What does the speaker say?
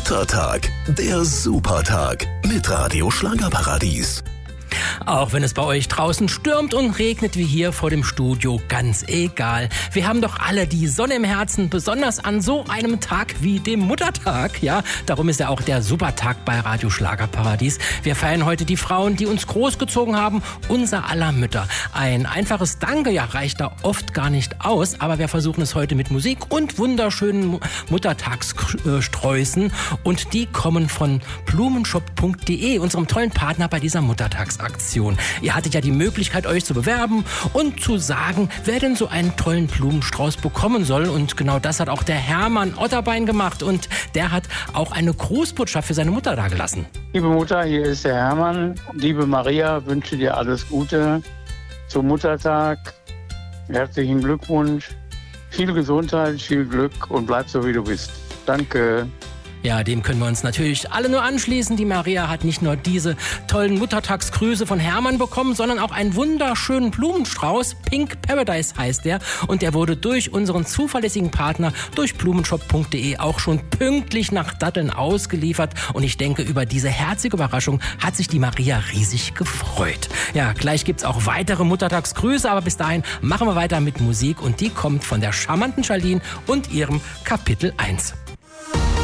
Muttertag, der Supertag mit Radio Schlagerparadies. Auch wenn es bei euch draußen stürmt und regnet wie hier vor dem Studio, ganz egal. Wir haben doch alle die Sonne im Herzen, besonders an so einem Tag wie dem Muttertag. Ja, darum ist ja auch der Supertag bei Radio Schlagerparadies. Wir feiern heute die Frauen, die uns großgezogen haben, unser aller Mütter. Ein einfaches Danke, ja, reicht da oft gar nicht aus, aber wir versuchen es heute mit Musik und wunderschönen Muttertagssträußen. Und die kommen von blumenshop.de, unserem tollen Partner bei dieser Muttertagsaktion. Ihr hattet ja die Möglichkeit, euch zu bewerben und zu sagen, wer denn so einen tollen Blumenstrauß bekommen soll. Und genau das hat auch der Hermann Otterbein gemacht. Und der hat auch eine Grußbotschaft für seine Mutter dagelassen. Liebe Mutter, hier ist der Hermann. Liebe Maria, wünsche dir alles Gute zum Muttertag. Herzlichen Glückwunsch. Viel Gesundheit, viel Glück und bleib so, wie du bist. Danke. Ja, dem können wir uns natürlich alle nur anschließen. Die Maria hat nicht nur diese tollen Muttertagsgrüße von Hermann bekommen, sondern auch einen wunderschönen Blumenstrauß. Pink Paradise heißt der. Und der wurde durch unseren zuverlässigen Partner, durch blumenshop.de, auch schon pünktlich nach Datteln ausgeliefert. Und ich denke, über diese herzige Überraschung hat sich die Maria riesig gefreut. Ja, gleich gibt's auch weitere Muttertagsgrüße, aber bis dahin machen wir weiter mit Musik. Und die kommt von der charmanten Charlene und ihrem Kapitel 1.